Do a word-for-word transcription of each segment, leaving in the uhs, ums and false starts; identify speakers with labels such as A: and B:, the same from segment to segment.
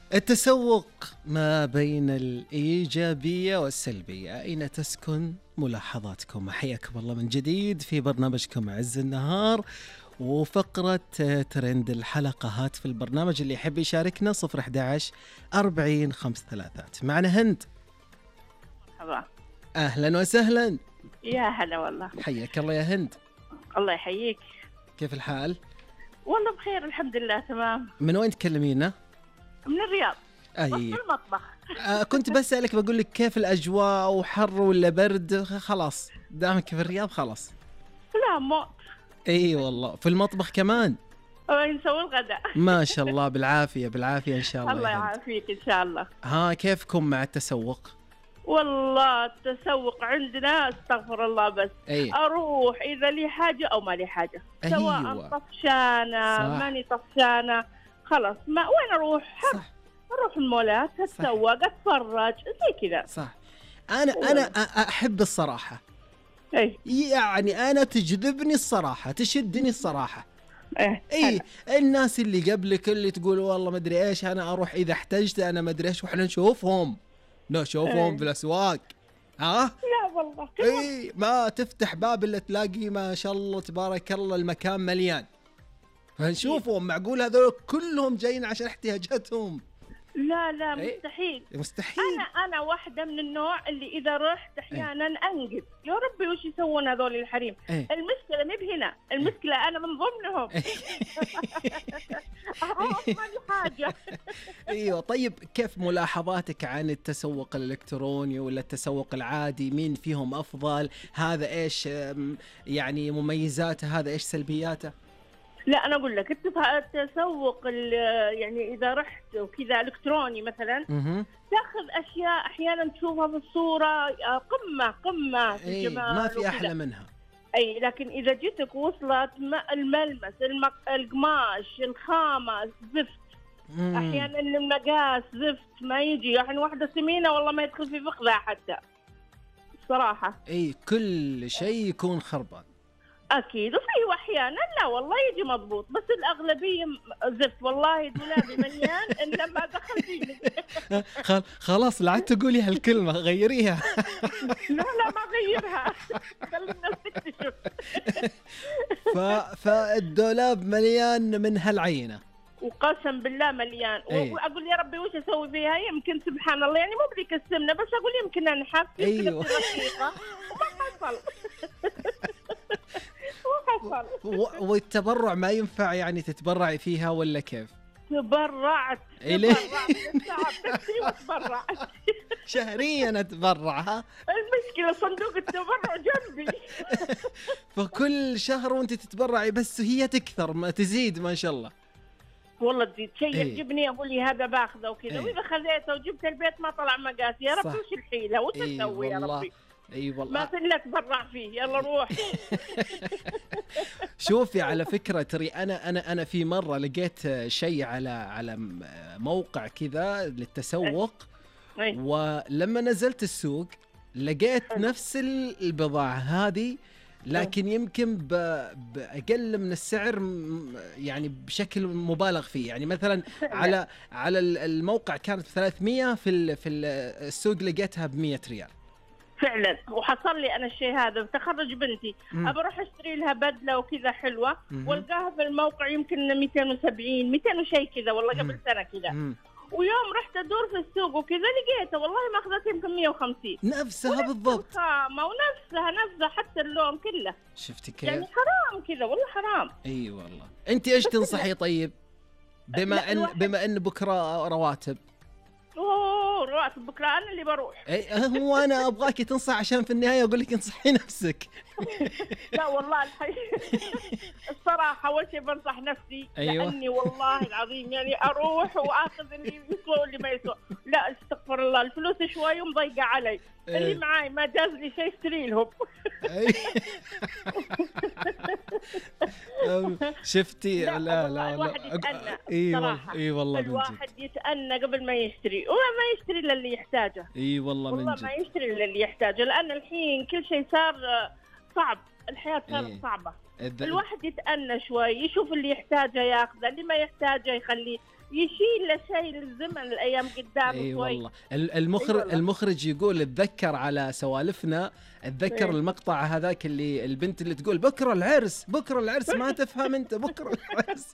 A: التسوق ما بين الإيجابية والسلبية، أين تسكن ملاحظاتكم؟ حياكم الله من جديد في برنامجكم عز النهار وفقرة ترند الحلقات في البرنامج. اللي يحب يشاركنا صفر أحد عشر أربعين خمس ثلاثات. معنا هند.
B: مرحبا.
A: أهلا وسهلا.
B: يا هلا والله.
A: حياك الله يا هند.
B: الله يحييك.
A: كيف الحال؟
B: والله بخير الحمد لله تمام.
A: من وين تكلمينا؟
B: من الرياض.
A: أي.
B: في المطبخ.
A: آه كنت بسألك بقول لك كيف الأجواء وحر ولا برد؟ خلاص دامك في الرياض خلاص.
B: لا موت.
A: اي والله في المطبخ كمان.
B: نسوي الغداء.
A: ما شاء الله بالعافية بالعافية إن شاء الله.
B: الله يعافيك إن شاء الله.
A: ها كيفكم مع التسوق؟
B: والله التسوق عندنا استغفر الله بس.
A: أي.
B: أروح إذا لي حاجة أو ما لي حاجة.
A: أيوة.
B: سواء طفشانة
A: صح.
B: ماني طفشانة خلاص ما وين أروح حر.
A: صح.
B: أروح المولات أتسوق أتفرج زي كذا.
A: صح. أنا أنا أحب الصراحة.
B: أي.
A: يعني أنا تجذبني الصراحة تشدني الصراحة.
B: إيه.
A: اي الناس اللي قبلك اللي تقول والله ما ادري ايش انا اروح اذا احتجت انا ما ادري ايش، واحنا نشوفهم نشوفهم
B: ايه.
A: في الاسواق. ها
B: لا والله
A: اي ما تفتح باب الا تلاقي ما شاء الله تبارك الله المكان مليان، فنشوفهم. معقول هذول كلهم جايين عشان احتياجاتهم؟
B: لا لا
A: ايه؟
B: مستحيل.
A: مستحيل.
B: انا انا واحده من النوع اللي اذا رحت احيانا انقذ يا ربي وش يسوون هذول الحريم.
A: ايه؟
B: المشكله مي بهنا، المشكله انا من ضمنهم. اروح ما لي حاجه.
A: ايوه. طيب كيف ملاحظاتك عن التسوق الالكتروني ولا التسوق العادي؟ مين فيهم افضل؟ هذا ايش يعني مميزاته، هذا ايش سلبياته؟
B: لا انا اقول لك التسوق يعني اذا رحت وكذا الكتروني مثلا
A: مه.
B: تاخذ اشياء احيانا تشوفها في الصوره قمه قمه في
A: ايه
B: الجمال
A: ما في
B: وكذا.
A: احلى منها.
B: اي لكن اذا جيتك وصلت الملمس المق... القماش الخامه زفت.
A: مم.
B: احيانا المقاس زفت ما يجي، يعني واحده سمينه والله ما يدخل في فخذها حتى الصراحه.
A: اي كل شيء يكون خربان
B: اكيد. وفي احيانا لا والله يجي مضبوط، بس الاغلبيه زفت. والله دولابي مليان الا ما دخل فيه.
A: خل... خلاص لا عاد تقولي هالكلمه غيريها.
B: لا لا ما غيرها. خلي الناس تكتشف.
A: ف... فالدولاب مليان من هالعينه.
B: وقسم بالله مليان.
A: أيه.
B: واقول يا ربي وش اسوي فيها؟ يمكن سبحان الله يعني مو بذيك السمنه، بس اقول يمكن انحف يمكن
A: أيوه.
B: تصير رقيقه وما حصل. ما حصل.
A: و... والتبرع ما ينفع يعني تتبرعي فيها ولا كيف؟
B: تبرعت
A: إليه؟
B: تبرعت الساعة وتبرعت
A: شهريا اتبرع. ها
B: المشكله صندوق التبرع جنبي.
A: فكل شهر وانت تتبرعي بس هي تكثر ما تزيد ما شاء الله.
B: والله تزيد شيء
A: إيه.
B: يعجبني اقول لي هذا باخذه وكذا.
A: إيه.
B: واذا خذيته وجبت البيت ما طلع مقاس يا رب
A: صح.
B: وش الحيله وش
A: اي
B: اسوي يا
A: والله.
B: ربي؟
A: اي والله.
B: ما الا تبرع فيه يلا روح.
A: شوفي على فكرة ترى أنا أنا أنا في مرة لقيت شيء على على موقع كذا للتسوق،
B: أي.
A: ولما نزلت السوق لقيت نفس البضاعة هذه لكن يمكن بأقل من السعر يعني بشكل مبالغ فيه. يعني مثلا على على الموقع كانت ثلاثمية، في في السوق لقيتها بمية ريال.
B: فعلا. وحصل لي انا الشيء هذا تخرج بنتي ابى اروح اشتري لها بدله وكذا حلوه والقاها في الموقع يمكن مئتين وسبعين مئتين وشيء كذا والله قبل سنه كذا. ويوم رحت ادور في السوق وكذا لقيتها والله ما اخذت يمكن مئة وخمسين.
A: نفسها بالضبط.
B: الخامه ونفسها نفسها حتى اللون كله.
A: شفتي كيف؟
B: يعني حرام كذا والله حرام.
A: اي والله. انت ايش تنصحي طيب؟ بما ان بما ان بكره رواتب.
B: اوه رواتب بكره انا اللي بروح.
A: اي هو انا ابغاكي تنصح عشان في النهايه اقول لك انصحي نفسك.
B: لا والله الحقيقة الصراحه اول شيء بنصح نفسي.
A: أيوة.
B: لاني والله العظيم يعني اروح واخذ اللي يسوى واللي ما يسوى. لا استغفر الله الفلوس شوي ومضيقه علي. اللي معاي ما جاز لي شيء اشتري لهم.
A: شفتي؟ لا لا لا
B: الواحد يتأنى
A: اي والله.
B: صراحة.
A: اي والله
B: الواحد يتأنى قبل ما يشتري وما ما يشتري الا اللي يحتاجه.
A: اي والله
B: والله
A: من جد.
B: ما يشتري الا اللي يحتاجه لان الحين كل شيء صار صعب. الحياة صارت
A: إيه.
B: صعبة.
A: الد...
B: الواحد يتأنى شوي يشوف اللي يحتاجه ياخذه اللي ما يحتاجه يخليه. يشيل له شيء للزمن الايام قدام
A: اي
B: شوي.
A: والله المخرج
B: والله.
A: المخرج يقول اتذكر على سوالفنا، اتذكر
B: إيه.
A: المقطع هذاك اللي البنت اللي تقول بكره العرس بكره العرس ما تفهم انت بكره العرس.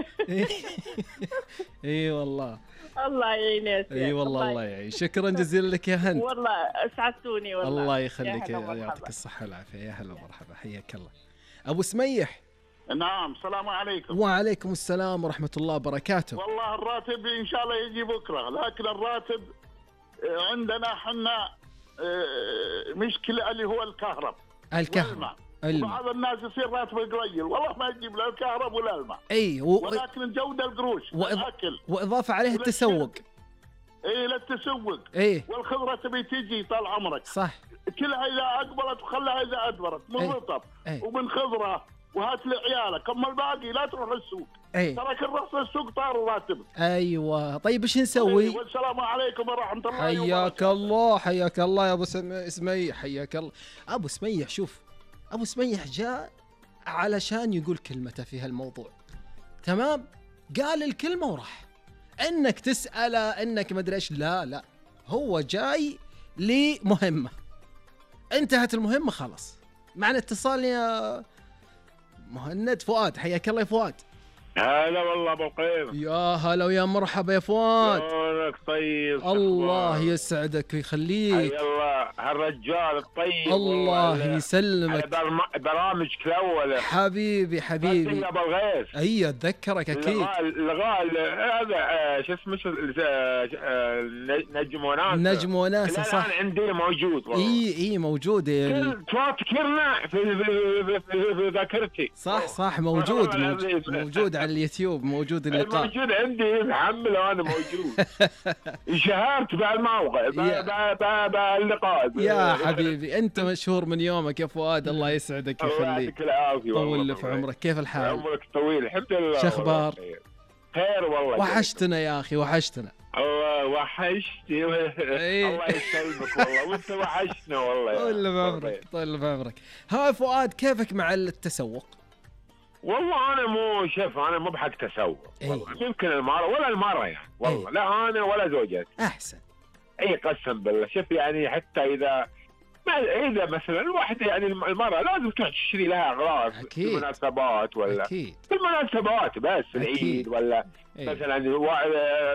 A: اي والله
B: الله يعينك.
A: اي والله الله يعين. شكرا جزيلا لك يا هند.
B: والله اسعدتوني والله.
A: الله يخليك،
B: يا هلا
A: يعطيك
B: ومرحبا.
A: الصحه والعافيه. يا هلا ومرحبا، حياك الله. ابو سميح.
C: نعم، السلام عليكم.
A: وعليكم السلام ورحمه الله وبركاته.
C: والله الراتب ان شاء الله يجي بكره، لكن الراتب آه، عندنا حنا آه، مشكله اللي هو الكهرب
A: الكهرب
C: والماء.
A: الماء.
C: بعض الناس يصير راتبه قليل، والله ما يجيب لا الكهرب ولا الماء.
A: اي و...
C: ولكن الجوده القروش والاكل،
A: واضافه عليه التسوق.
C: اي للتسوق.
A: اي
C: والخضره تبي تجي طال عمرك،
A: صح.
C: كلها اذا اقبلت وخلها اذا ادبرت، من
A: أي.
C: رطب
A: أي.
C: ومن خضره وهات لعيالك، اما الباقي لا تروح للسوق.
A: اي
C: ترى كل رأس السوق طار الراتب.
A: ايوه. طيب ايش نسوي؟
C: والسلام عليكم ورحمه الله
A: حياك
C: وبركاته.
A: الله حياك الله يا ابو سم- سميح، حياك الله. ابو سميح شوف، ابو سميح جاء علشان يقول كلمته في هالموضوع، تمام؟ قال الكلمه وراح. انك تساله انك ما ادري ايش، لا لا، هو جاي لمهمه، انتهت المهمه خلاص. معنا اتصال يا مهند. فؤاد، حياك الله يا فؤاد.
D: هلا والله ابو القيم.
A: يا هلا ويا مرحبا يا فؤاد.
D: شلونك؟ طيب.
A: الله
D: أخبار؟
A: يسعدك ويخليك.
D: حي الله هالرجال الطيب.
A: الله
D: على
A: يسلمك.
D: برم- برامجك الاول.
A: حبيبي حبيبي.
D: ابو الغيث.
A: اي اتذكرك اكيد.
D: الغال الغال هذا آه، شو اسمه شو- آه، آه، نجم وناسه.
A: نجم وناسه
D: الآن
A: صح.
D: عندي موجود والله.
A: اي اي موجود ال-
D: كل تفكرنا في في- في- في في ذاكرتي.
A: صح صح موجود
D: والله
A: موجود,
D: العظيم.
A: موجود على اليوتيوب، موجود اللقاء.
D: موجود عندي محمل وانا موجود. انشهرت بهالموقع
A: يا-
D: ب- ب- باللقاء.
A: يا حبيبي انت مشهور من يومك يا فؤاد، الله يسعدك
D: الله
A: ويخليك.
D: يعطيك العافيه.
A: طول
D: والله
A: في عمرك. كيف الحال؟
D: عمرك طويل الحمد لله.
A: شو أخبار؟
D: والله خير. خير والله.
A: وحشتنا يا اخي، وحشتنا.
D: الله وحشتي.
A: إيه.
D: الله يسلمك والله، وانت وحشتنا والله.
A: طول بعمرك طول بعمرك. ها فؤاد، كيفك مع التسوق؟
D: والله انا مو شوف، انا مو بحق تسوق
A: إيه.
D: والله. يمكن المرأة ولا المرأة يعني والله.
A: إيه.
D: لا انا ولا زوجتي.
A: احسن.
D: اي قسم بالله. شوف يعني حتى اذا ما اذا مثلا الواحد يعني المرأة لازم تروح تشتري لها اغراض في
A: أكيد.
D: المناسبات ولا
A: اكيد.
D: في المناسبات بس
A: أكيد.
D: العيد ولا
A: إيه.
D: مثلا واحد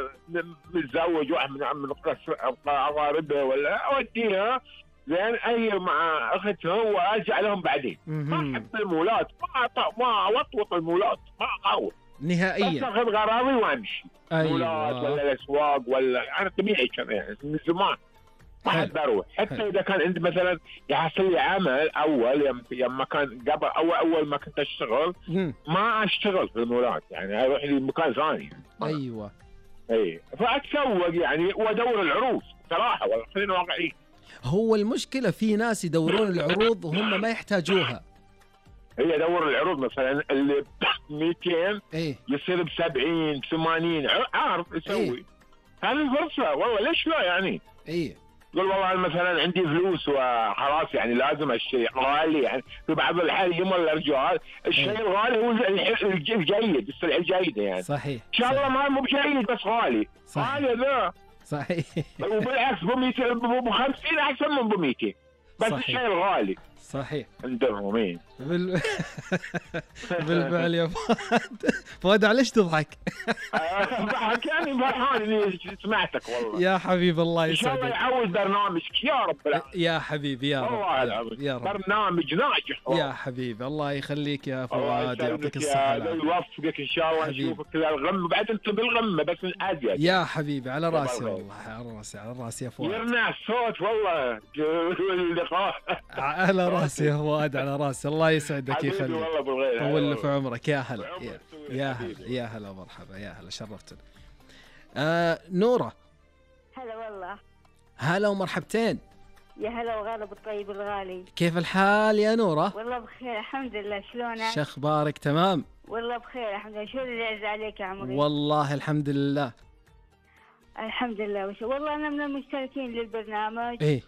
D: متزوج واحد من من اقاربه ولا اوديها زين اي مع اختها وارجع لهم بعدين. ما
A: مهم.
D: احب المولات، ما أط- ما اوطوط المولات، ما احاول. بس
A: نهائيا.
D: اخذ غراضي وامشي. مولات
A: ايوه.
D: ولا الاسواق ولا انا طبيعي كذا يعني من زمان ما
A: حلو.
D: احب اروح. حتى
A: حلو.
D: اذا كان عندي مثلا يحصل لي عمل اول يم يما كان قبل اول اول ما كنت اشتغل
A: مم.
D: ما اشتغل في المولات يعني اروح لي مكان ثاني.
A: ايوه.
D: اي فاتسوق يعني وادور العروض صراحه والله خلينا واقعيين.
A: هو المشكلة في ناس يدورون العروض وهم ما يحتاجوها.
D: هي ادور العروض مثلا اللي مئتين
A: ايه
D: يصير ب سبعين ثمانين عارف يسوي.
A: إيه.
D: هذه الفرصه والله ليش لا يعني.
A: ايه
D: يقول والله أنا مثلا عندي فلوس وخلاص يعني لازم اشتري غالي يعني. في بعض الأحيان يمر الرجال الشيء
A: إيه.
D: الغالي هو الح- الج- الجيد السلعه الجيده يعني.
A: صحيح.
D: ان شاء الله ما مو بجيد بس غالي.
A: صحيح.
D: غالي ذا
A: صحيح.
D: وبالعكس ب مئتين ب خمسين احسن من ب مئتين بس
A: صحيح.
D: الشيء الغالي
A: صحيح.
D: عندهم. مين
A: بال... بالفعل يا فؤاد. فؤاد ليش تضحك؟
D: ضحك يعني فرحان اني سمعتك والله.
A: يا حبيب الله
D: ان شاء الله
A: يسعدك.
D: يعوز برنامجك يا رب العالمين.
A: يا حبيبي يا
D: والله
A: رب
D: العظيم
A: يا رب
D: برنامج ناجح والله.
A: يا حبيبي، الله يخليك يا
D: الله
A: فؤاد،
D: يسلمك
A: يعطيك
D: يا
A: الصحة
D: الله
A: والعافية.
D: يوفقك ان شاء الله.
A: حبيبي.
D: نشوفك كذا الغمه بعد انت بالغمه بس الازيد.
A: يا حبيبي على راسي
D: الله.
A: والله، على راسي على راسي يا فؤاد.
D: يرنع الصوت والله اللقاء.
A: على راسي يا فؤاد، على راسي. الله يسعدك
D: حبيبي
A: يخليك.
D: والله بالغير.
A: طول في عمرك. يا هلا
D: عمرك
A: يا,
D: طويل
A: يا
D: حبيبي.
A: هلا يا هلا مرحبا يا هلا، شرفتنا. آه نورة،
E: هلا والله.
A: هلا ومرحبتين.
E: يا هلا وغالب الطيب الغالي.
A: كيف الحال يا نورة؟
E: والله بخير الحمد لله. شلونك؟
A: شخبارك؟ تمام
E: والله بخير الحمد لله. شو اللي يعز عليك يا عمري؟
A: والله الحمد لله.
E: الحمد لله. وش والله انا من المشتركين للبرنامج.
A: ايه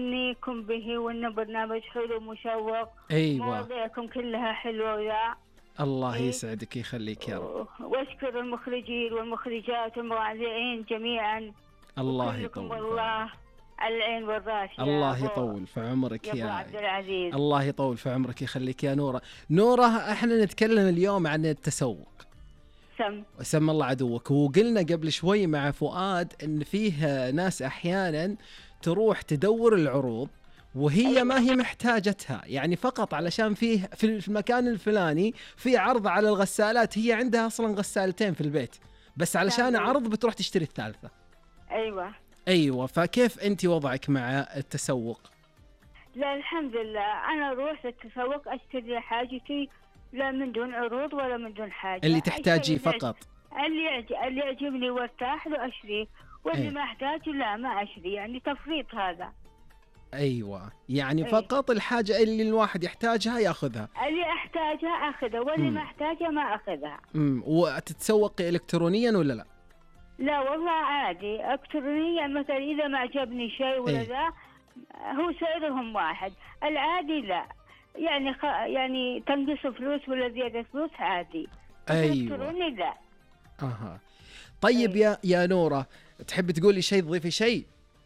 E: واهنيكم به وانه برنامج حلو مشوق.
A: ايوه
E: مواضيعكم كلها حلوه وذا.
A: الله
E: إيه؟
A: يسعدك يخليك يا رب.
E: واشكر المخرجين والمخرجات والمذيعين جميعا.
A: الله
E: كلكم
A: يطول
E: والله على العين والراس.
A: الله يطول في عمرك
E: يا
A: يا
E: ابو عبد العزيز.
A: الله يطول في عمرك يخليك يا نورة. نورة، احنا نتكلم اليوم عن التسوق.
E: سم
A: سم الله عدوك. وقلنا قبل شوي مع فؤاد ان فيه ناس احيانا تروح تدور العروض وهي ما هي محتاجتها، يعني فقط علشان فيه في المكان الفلاني في عرض على الغسالات، هي عندها اصلا غسالتين في البيت بس علشان عرض بتروح تشتري الثالثة.
E: ايوه
A: ايوه. فكيف انت وضعك مع التسوق؟
E: لا الحمد لله، انا اروح للتسوق اشتري حاجتي لا من دون عروض ولا من دون حاجه،
A: اللي تحتاجيه
E: أشتري
A: فقط.
E: اللي يعجب اللي يعجبني وارتاح له اشتريه، واللي
A: أيه.
E: ما احتاجه لا ما اشتري، يعني تفريط هذا.
A: ايوه، يعني
E: أيه.
A: فقط الحاجه اللي الواحد يحتاجها ياخذها.
E: اللي احتاجها اخذها واللي
A: مم.
E: ما احتاجها ما اخذها.
A: امم وتتسوقي الكترونيا ولا لا؟
E: لا والله عادي الكترونيا، مثلا اذا ما عجبني شيء ولا
A: أيه.
E: ذا هو سعرهم واحد، العادي لا، يعني خ... يعني تنقص فلوس ولا زياده فلوس عادي.
A: ايوه.
E: الكتروني لا.
A: اها. طيب
E: أيه.
A: يا يا نوره، تحب تقولي شيء، تضيفي شيء؟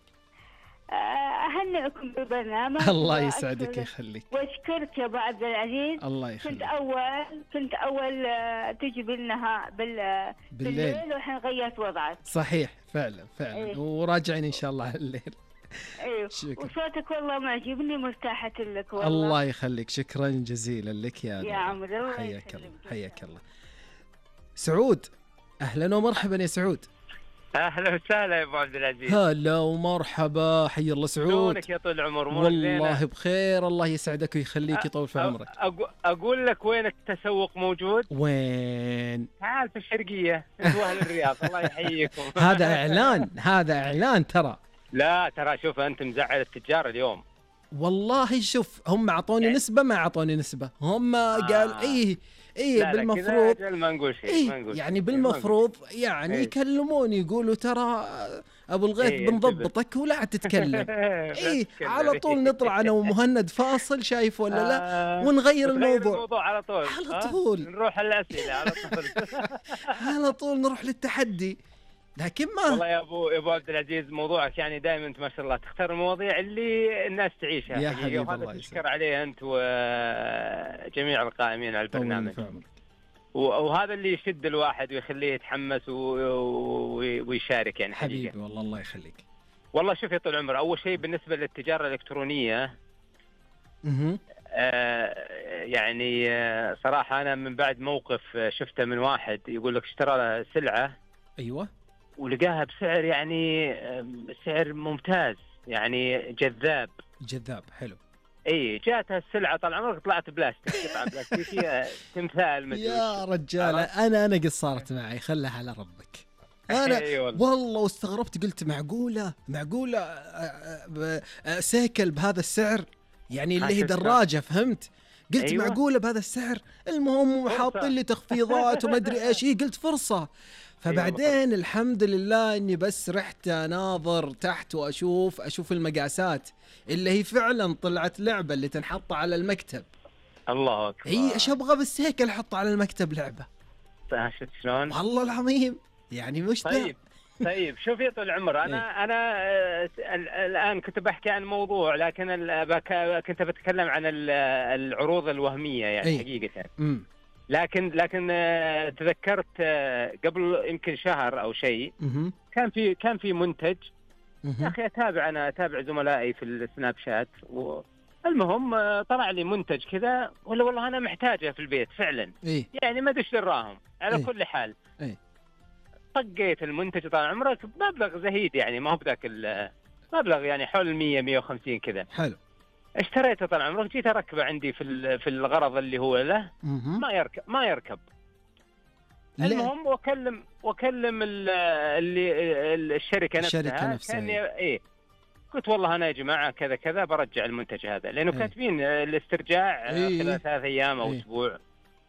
E: أهنئكم بالبرنامج.
A: الله يسعدك يخليك.
E: واشكرك يا أبو عبد العزيز.
A: الله يخليك.
E: كنت أول كنت أول آه، تجي بالنهار بال...
A: بالليل.
E: بالليل والحين غيرت وضعك.
A: صحيح فعلا فعلا.
E: أيه.
A: وراجعين ان شاء الله على الليل.
E: ايوه.
A: شكرا.
E: وصوتك والله معجبني، مرتاحة لك والله.
A: الله يخليك، شكرا جزيلا لك يا
E: يا عمري الله
A: حياك
E: يسلمك.
A: الله حياك الله. سعود، اهلا ومرحبا يا سعود.
F: اهلا وسهلا يا ابو عبد العزيز.
A: هلا ومرحبا، حي الله سعود.
F: شلونك يا طول العمر؟
A: والله بخير، الله يسعدك ويخليك يطول في عمرك.
F: اقول لك وين التسوق موجود؟
A: وين؟
F: تعال في الشرقيه، انتوا اهل الرياض، الله يحييكم.
A: هذا اعلان، هذا اعلان ترى.
F: لا ترى شوف انت مزعل التجار اليوم.
A: والله شوف، هم اعطوني نسبه ما اعطوني نسبه، هم آه. قال ايه ايه
F: لا
A: بالمفروض
F: لا ما نقول شيء
A: إيه
F: ما نقول
A: يعني
F: شيء.
A: بالمفروض يعني
F: إيه.
A: يكلموني يقولوا ترى ابو الغيث
F: إيه
A: بنضبطك ولا تتكلم. ايه على طول نطلع انا ومهند فاصل، شايف ولا لا؟
F: آه.
A: ونغير الموضوع.
F: الموضوع على طول
A: على طول
F: نروح الاسئله على طول.
A: على طول نروح للتحدي. لكن ما
F: والله يا ابو يا ابو عبد العزيز، موضوعك يعني دائما انت ما شاء الله تختار المواضيع اللي الناس تعيشها
A: يا
F: حقيقة،
A: حبيبي
F: وهذا
A: الله
F: تشكر
A: يسلمك.
F: عليه انت وجميع القائمين على البرنامج.
A: طول في عمرك.
F: وهذا اللي يشد الواحد ويخليه يتحمس ويشارك يعني حقيقة.
A: حبيبي والله الله يخليك.
F: والله شوف يا طول العمر، اول شيء بالنسبه للتجاره الالكترونيه
A: اها
F: آه يعني آه صراحه انا من بعد موقف شفته من واحد يقول لك اشترى سلعه
A: ايوه
F: ولقاها بسعر يعني سعر ممتاز يعني جذاب
A: جذاب حلو.
F: اي جاتها السلعه طال عمرك طلعت بلاستيك، قطعه بلاستيكيه تمثال مثل
A: يا رجال انا انا قد صارت معي، خلها على ربك. انا والله واستغربت، قلت معقوله معقوله سيكل بهذا السعر، يعني اللي هي دراجه، فهمت؟ قلت أيوة. معقوله بهذا السعر. المهم حاطين لي تخفيضات وما ادري ايش، هي قلت فرصه. فبعدين أيوة. الحمد لله اني بس رحت اناظر تحت واشوف اشوف المقاسات اللي هي فعلا طلعت لعبه اللي تنحط على المكتب.
F: الله اكبر.
A: اي ايش ابغى بالسيكل احط على المكتب لعبه؟
F: شفت شلون؟
A: والله العظيم يعني مش
F: طيب طيب شوف يا طول العمر، انا انا الان كنت بحكي عن موضوع، لكن كنت بتكلم عن العروض الوهميه يعني أي. حقيقه م. لكن لكن تذكرت قبل يمكن شهر او شيء كان في كان في منتج يا اخي اتابع انا اتابع زملائي في السناب شات، والمهم طلع لي منتج كذا ولا والله انا محتاجه في البيت فعلا
A: إيه؟
F: يعني ما ادري دراهم على
A: إيه؟
F: كل حال
A: إيه؟
F: طقيت المنتج طال عمرك بمبلغ زهيد يعني ما هو بذاك المبلغ يعني حول مية مية وخمسين كذا.
A: حلو.
F: اشتريته طال عمرك، جيت اركبه عندي في في الغرض اللي هو له ما يركب ما يركب المهم وكلم وكلم اللي الشركه نفسها
A: الشركه نفسها
F: كان ايه قلت والله انا يا جماعه كذا كذا برجع المنتج هذا لانه ايه. كاتبين الاسترجاع ايه. خلال ثلاث ايام او ايه. اسبوع.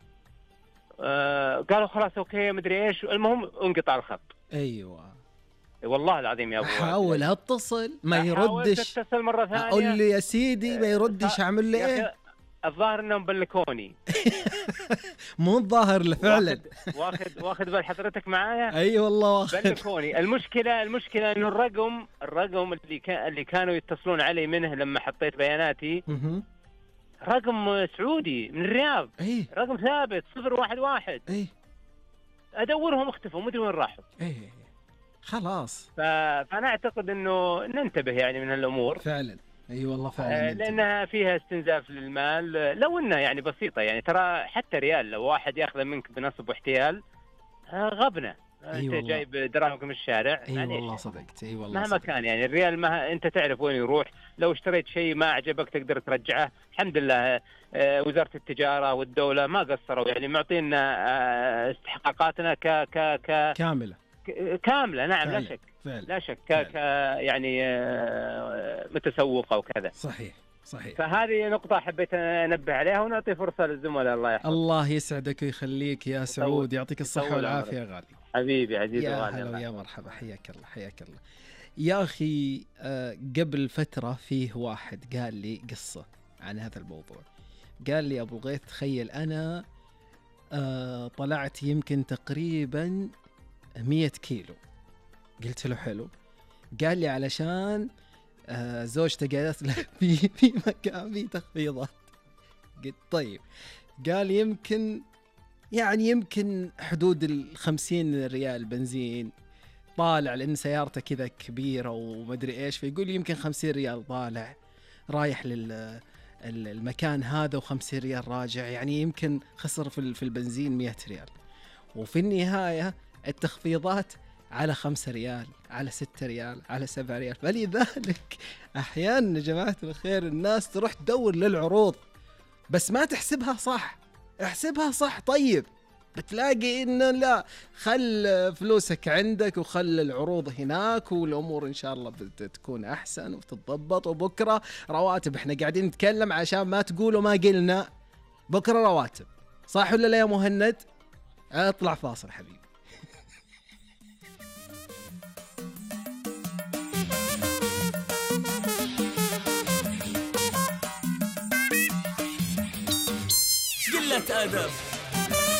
F: آه قالوا خلاص اوكي مدري ايش، المهم انقطع الخط.
A: ايوه
F: والله العظيم يا ابو
A: حاول اتصل ما يردش،
F: اتصل مره ثانيه
A: اقول لي يا سيدي ما يردش، اعمل لي ايه؟
F: الظاهر انهم بلكوني.
A: مو الظاهر فعلا.
F: واخذ واخذ بال حضرتك معايا؟
A: اي أيوة والله واخذ.
F: بلكوني. المشكله المشكله انه الرقم الرقم اللي كان اللي كانوا يتصلون علي منه لما حطيت بياناتي رقم سعودي من الرياض.
A: اي
F: رقم ثابت صفر واحد واحد.
A: اي
F: ادورهم اختفوا مدري وين راحوا.
A: اي خلاص.
F: ف... فانا اعتقد انه ننتبه يعني من هالامور
A: فعلا. اي أيوة والله فعلا.
F: آه لانها فيها استنزاف للمال. لو انها يعني بسيطه يعني ترى حتى ريال لو واحد ياخذه منك بنصب واحتيال آه غبنه.
A: أي
F: انت
A: والله.
F: جايب دراهمك من الشارع.
A: اي أيوة والله صدقت. اي أيوة والله
F: مهما كان يعني الريال ما انت تعرف وين يروح. لو اشتريت شيء ما عجبك تقدر ترجعه. الحمد لله آه وزاره التجاره والدوله ما قصروا يعني معطينا آه استحقاقاتنا ك ك ك
A: كامله
F: كامله. نعم
A: فعلا.
F: لا شك
A: فعلا.
F: لا شك ك ك يعني آه متسوقه وكذا.
A: صحيح صحيح.
F: فهذه نقطة حبيت أنبه عليها ونعطي فرصة للزملاء. الله يحفظك.
A: الله يسعدك ويخليك يا سعود. يعطيك الصحة والعافية يا غالي.
F: حبيبي عزيزي
A: يا
F: وغالي.
A: هلا ويا مرحبا. حياك الله حياك الله. يا أخي قبل فترة فيه واحد قال لي قصة عن هذا الموضوع. قال لي أبو الغيث تخيل أنا طلعت يمكن تقريبا مية كيلو. قلت له حلو. قال لي علشان آه زوجته قالت له في في مكان في تخفيضات. قلت طيب. قال يمكن يعني يمكن حدود الخمسين ريال بنزين طالع لأن سيارته كذا كبيرة ومدري إيش. فيقول يمكن خمسين ريال طالع رايح للمكان هذا وخمسين ريال راجع. يعني يمكن خسر في البنزين مئة ريال. وفي النهاية التخفيضات على خمسة ريال على ستة ريال على سبعة ريال. فلذلك أحيانا يا جماعة الخير الناس تروح تدور للعروض بس ما تحسبها صح. احسبها صح. طيب بتلاقي إنه لا خل فلوسك عندك وخل العروض هناك والأمور إن شاء الله بتكون أحسن وتتضبط. وبكرة رواتب. إحنا قاعدين نتكلم عشان ما تقولوا ما قلنا. بكرة رواتب صح ولا لا يا مهند؟ اطلع فاصل حبيبي.
G: قلة أدب